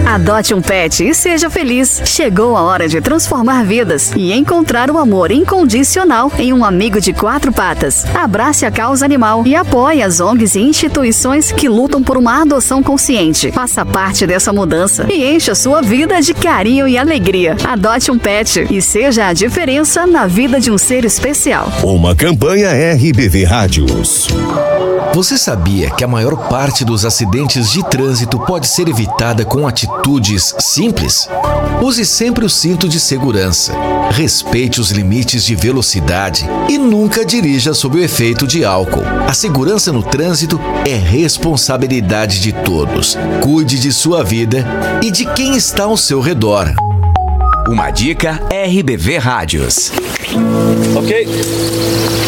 Adote um pet e seja feliz. Chegou a hora de transformar vidas e encontrar o amor incondicional em um amigo de 4 patas. Abrace a causa animal e apoie as ONGs e instituições que lutam por uma adoção consciente. Faça parte dessa mudança e encha sua vida de carinho e alegria. Adote um pet e seja a diferença na vida de um ser especial. Uma campanha RBV Rádios. Você sabia que a maior parte dos acidentes de trânsito pode ser evitada com atitudes simples? Use sempre o cinto de segurança, respeite os limites de velocidade e nunca dirija sob o efeito de álcool. A segurança no trânsito é responsabilidade de todos. Cuide de sua vida e de quem está ao seu redor. Uma dica RBV Rádios. Ok.